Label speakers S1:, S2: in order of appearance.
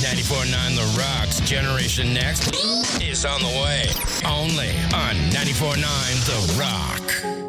S1: 94.9 The Rock's Generation Next is on the way. Only on 94.9 The Rock.